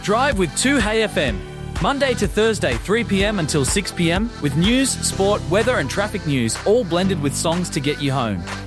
Drive with 2Hey FM. Monday to Thursday, 3 p.m. until 6 p.m. with news, sport, weather and traffic news, all blended with songs to get you home.